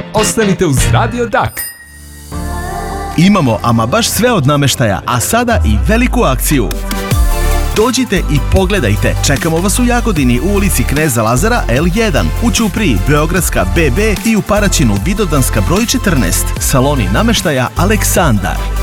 Ostanite uz Radio Dak. Imamo ama baš sve od namještaja, a sada i veliku akciju. Dođite i pogledajte. Čekamo vas u Jagodini u ulici Kneza Lazara L1, u Ćupriji Beogradska BB i u Paraćinu Vidovdanska broj 14. Saloni namještaja Aleksandar.